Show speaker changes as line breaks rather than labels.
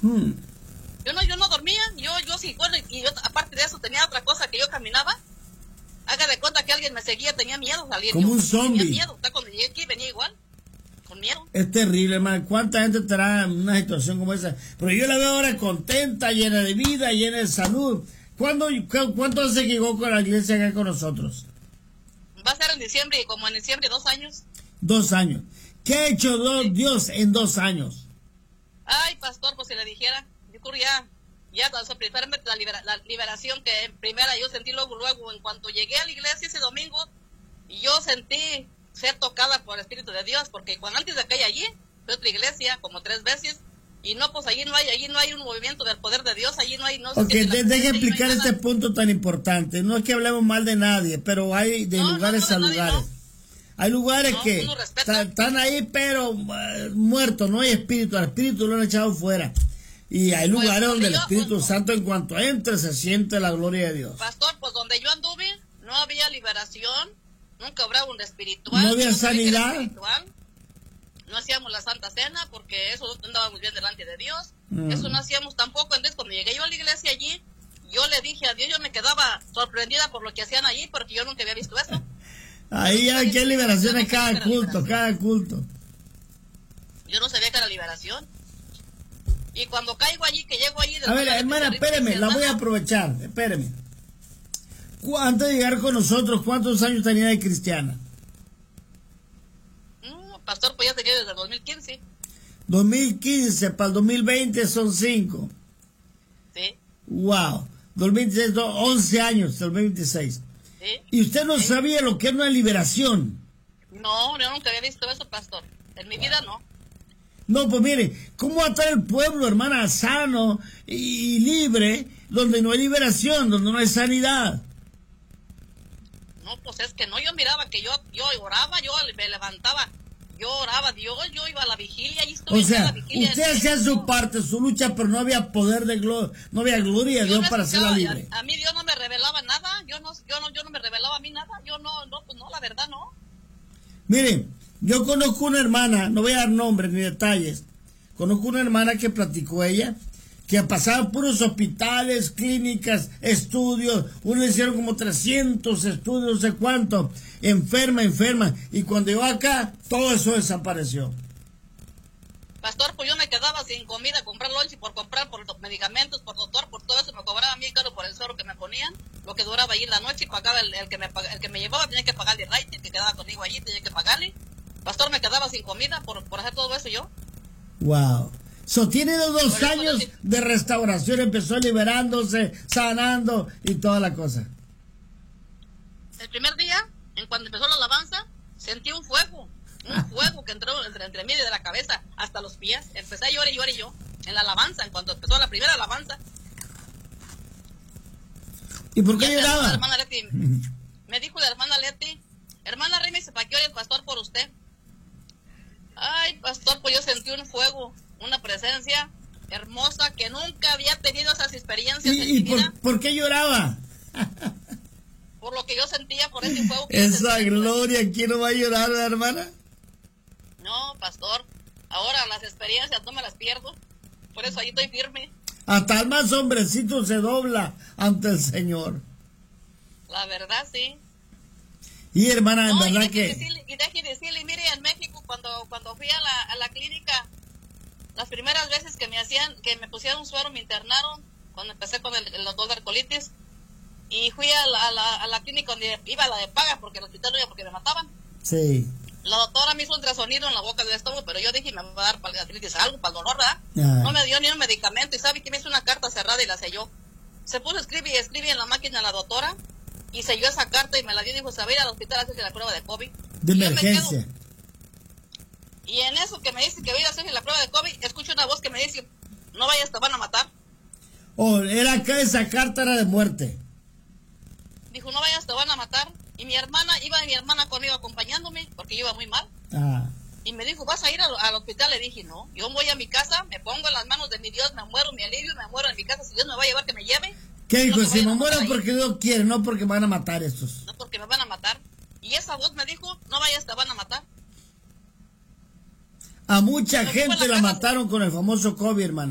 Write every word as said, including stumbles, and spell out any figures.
Hmm.
Yo no, yo no dormía, yo, yo sí, bueno, y yo, aparte de eso tenía otra cosa que yo caminaba. Haga de cuenta que alguien me seguía, tenía miedo salir.
Como
yo,
un zombie.
Tenía miedo, hasta cuando llegué aquí venía igual, con miedo.
Es terrible, hermano. ¿Cuánta gente estará en una situación como esa? Pero yo la veo ahora contenta, llena de vida, llena de salud. ¿Cuándo, ¿Cuánto hace que llegó con la iglesia acá con nosotros?
Va a ser en diciembre, como en diciembre, dos años.
Dos años. ¿Qué ha hecho do- Dios en dos años?
Ay, pastor, pues si le dijera, yo creo ya, ya, principalmente la, libera, la liberación que en primera yo sentí luego, luego, en cuanto llegué a la iglesia ese domingo, yo sentí ser tocada por el Espíritu de Dios, porque cuando antes de caer allí, fui a otra iglesia como tres veces, y no, pues allí no hay, allí no hay un movimiento del poder de Dios, allí no hay, no
Ok,
se
de, deje explicar no este punto tan importante. No es que hablemos mal de nadie, pero hay de
no,
lugares
no, no,
a
de
lugares.
nadie, no.
Hay lugares
No,
que están ahí, pero uh, muertos, no hay espíritu, al espíritu lo han echado fuera. Y hay
Pues,
lugares donde el
yo,
Espíritu
pues,
Santo, en cuanto entre, se siente la gloria de Dios.
Pastor, pues donde yo anduve, no había liberación, nunca habrá un espiritual.
No había
nunca
sanidad.
Espiritual. No hacíamos la Santa Cena porque eso no andábamos bien delante de Dios.
Mm.
Eso no hacíamos tampoco. Entonces, cuando llegué yo a la iglesia allí, yo le dije a Dios, yo me quedaba sorprendida por lo que hacían allí, porque yo nunca había visto eso.
Ahí hay que liberaciones cada culto, cada culto.
Yo no sabía que era liberación. Y cuando caigo allí, que llego allí...
A ver, hermana, espéreme, la voy a aprovechar, espéreme. Antes de llegar con nosotros, ¿cuántos años tenía de cristiana?
Mm, pastor, pues ya tenía desde el dos mil quince.
dos mil quince para el dos mil veinte son cinco.
Sí.
Wow. dos mil veintiséis, once años, dos mil veintiséis.
Sí.
Y usted no
sí.
sabía lo que es una liberación.
No, yo nunca había visto eso, pastor. En mi vida no.
No, pues mire, ¿cómo va a estar el pueblo, hermana, sano y libre, donde no hay liberación, donde no hay sanidad?
No, pues es que no, yo miraba que yo, yo oraba, yo me levantaba, yo oraba a Dios, yo iba a la vigilia y estuve
O sea,
en la vigilia.
usted hacía su parte, su lucha, pero no había poder de gloria, no había gloria de Dios para hacerla libre.
A, a mí Dios no me revelaba nada, yo no, yo no, yo no me revelaba a mí nada, yo no, no, pues no, la verdad no.
Miren, yo conozco una hermana, no voy a dar nombres ni detalles, conozco una hermana que platicó ella, que ha pasado puros hospitales, clínicas, estudios, uno le hicieron como trescientos estudios, no sé cuánto, enferma, enferma, y cuando llegó acá, todo eso desapareció.
Pastor, pues yo me quedaba sin comida, comprar lunch y por comprar por los medicamentos, por doctor, por todo eso, me cobraban bien caro por el suero que me ponían, lo que duraba allí en la noche, y pagaba el, el que me el que me llevaba, tenía que pagarle el raite, el que quedaba conmigo allí, tenía que pagarle. Pastor, me quedaba sin comida por, por hacer todo eso yo.
Wow. So, tiene dos
Por
años
eso,
de restauración, empezó liberándose, sanando y toda la cosa.
El primer día, en cuando empezó la alabanza, sentí un fuego, un fuego que entró entre, entre mí y de la cabeza hasta los pies. Empecé a llorar y llorar y yo, en la alabanza, en cuando empezó la primera alabanza.
¿Y por qué
Y
lloraba?
La hermana Leti, me dijo la hermana Leti, hermana Remy, ¿para qué ore el pastor por usted? Ay, pastor, pues yo sentí un fuego, una presencia hermosa que nunca había tenido esas experiencias
¿Y,
en
y
mi
por,
vida.
por qué lloraba?
Por lo que yo sentía, por ese fuego que yo
Esa
sentía.
gloria, ¿quién no va a llorar, la hermana?
No, pastor, ahora las experiencias no me las pierdo, por eso ahí estoy firme.
Hasta el más hombrecito se dobla ante el Señor.
La verdad, sí.
Y hermana, en
No, y
verdad
deje
que...
decirle, y deje decirle, mire, en México, cuando, cuando fui a la, a la clínica, las primeras veces que me hacían, que me pusieron un suero, me internaron, cuando empecé con el, el doctor de alcoholitis, y fui a la, a, la, a la clínica donde iba a la de paga, porque el hospital no iba porque me mataban.
Sí.
La doctora me hizo un ultrasonido en la boca del estómago, pero yo dije, me va a dar para la artritis algo, para el dolor, ¿verdad?
Ah.
No me dio ni un medicamento, y sabe que me hizo una carta cerrada y la selló. Se puso a escribir y escribir en la máquina la doctora, y selló esa carta y me la dio y dijo, se va a ir al hospital a hacerse la prueba de COVID.
De
Y yo me
emergencia.
quedo. Y en eso que me dice que voy a ir a hacerse la prueba de COVID, escucho una voz que me dice, no vayas, te van a matar.
Oh, era acá, esa carta era de muerte.
Dijo, no vayas, te van a matar. Y mi hermana, iba mi hermana conmigo acompañándome, porque yo iba muy mal.
Ah.
Y me dijo, ¿vas a ir al, al hospital? Le dije, no, yo voy a mi casa, me pongo en las manos de mi Dios, me muero, me alivio, me muero en mi casa. Si Dios me va a llevar, que me lleve.
¿Qué dijo?
No
Si me muero
ahí.
porque Dios quiere, no porque me van a matar estos.
No porque me van a matar. Y esa voz me dijo, no vayas, te van a matar.
A mucha
Me fui a
gente
la
la
casa.
mataron con el famoso COVID, hermano.